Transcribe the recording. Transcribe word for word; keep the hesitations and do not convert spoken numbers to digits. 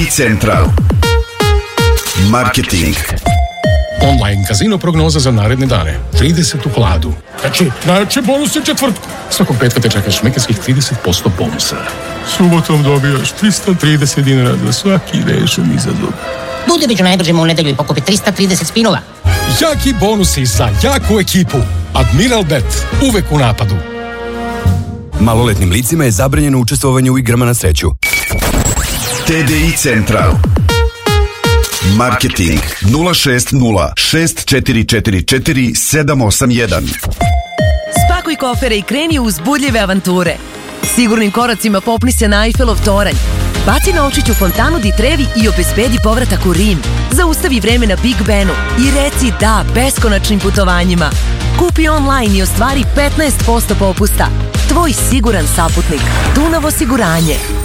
i Central. Marketing. Online kazino prognoza za naredne dane. trideset u hladu. Znači, znači bonus je četvrtku. Svakog petka te čekaš mekanskih trideset posto bonusa. Subotom dobijaš trista trideset dinara za svaki rešen izazov. Budeviću najdržimo u nedelju i pokupi trista trideset spinova. Jaki bonusi za jaku ekipu. Admiral Bet. Uvek u napadu. Maloletnim licima je zabranjeno učestvovanje u igrama na sreću. T D I Central. Marketing nula šest nula šest četiri četiri četiri sedam osam jedan. Spakuj kofere i kreni u uzbudljive avanture. Sigurnim koracima popni se na Eiffelov toranj. Baci na očiću fontanu di Trevi i obezbedi povratak u Rim. Zaustavi vreme na Big Benu i reci da beskonačnim putovanjima. Kupi online i ostvari petnaest posto popusta. Tvoj siguran saputnik. Dunav osiguranje.